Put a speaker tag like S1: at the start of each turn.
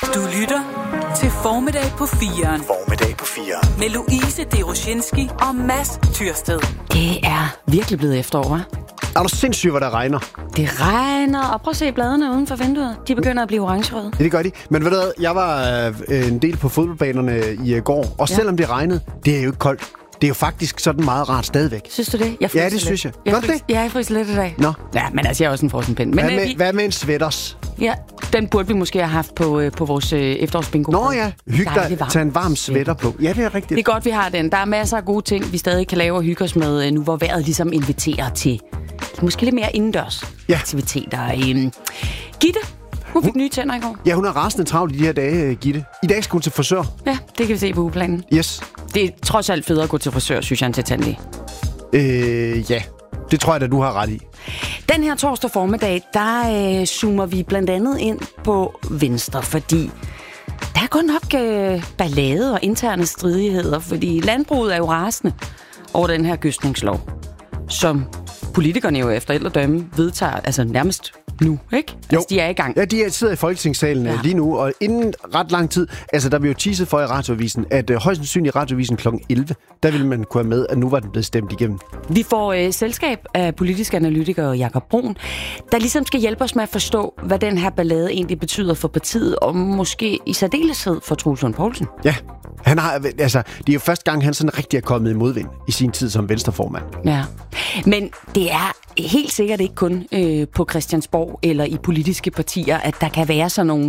S1: Du lytter til Formiddag på 4'eren.
S2: Formiddag på 4'eren.
S1: Med Louise Deroshinski og Mads Tyrsted.
S3: Det er virkelig blevet efterår, hva'?
S2: Er du sindssygt, hvor der regner?
S3: Det regner, og prøv at se bladene uden for vinduet. De begynder at blive orangerøde.
S2: Ja, det gør de. Men ved du hvad, jeg var en del på fodboldbanerne i går, og selvom det regnede, det er jo ikke koldt. Det er jo faktisk sådan meget rart stadigvæk.
S3: Synes du det?
S2: Ja, det synes jeg. Gør det?
S3: Ja, jeg fryser lidt i dag.
S2: Nå.
S3: Ja, men altså, jeg er også en frossenpind. Men
S2: hvad med en sweaters?
S3: Ja, den burde vi måske have haft på vores efterårsbingo.
S2: Nå ja, hyg dig, tag en varm sweater på. Ja, det er rigtigt.
S3: Det er godt, vi har den. Der er masser af gode ting, vi stadig kan lave og hygge os med, nu hvor vejret ligesom inviterer til måske lidt mere indendørs aktiviteter. Gitte, hun fik nye tænder i går.
S2: Ja, hun er rasende travlt i de her dage, Gitte. I dag skal hun til frisør.
S3: Ja, det kan vi se på ugeplanen.
S2: Yes.
S3: Det er trods alt federe at gå til frisør, synes jeg, end til tandlæge.
S2: Ja, det tror jeg da, du har ret i.
S3: Den her torsdag formiddag, der zoomer vi blandt andet ind på Venstre, fordi der er godt nok ballade og interne stridigheder, fordi landbruget er jo rasende over den her gødskningslov, som politikerne jo efter ældre dømme vedtager, altså nærmest nu, ikke? Altså, de er i gang.
S2: Ja, de sidder i Folketingssalen lige nu, og inden ret lang tid, altså der blev jo teaset for i Radioavisen, at højst sandsynligt i Radioavisen kl. 11, der ville man kunne have med, at nu var den blevet stemt igennem.
S3: Vi får selskab af politisk analytiker Jakob Brun, der ligesom skal hjælpe os med at forstå, hvad den her ballade egentlig betyder for partiet, og måske i særdeleshed for Troels Lund Poulsen.
S2: Ja, han har, altså, det er jo første gang, han sådan rigtig er kommet i modvind i sin tid som venstreformand.
S3: Ja, men det er helt sikkert ikke kun på Christiansborg eller i politiske partier, at der kan være sådan nogle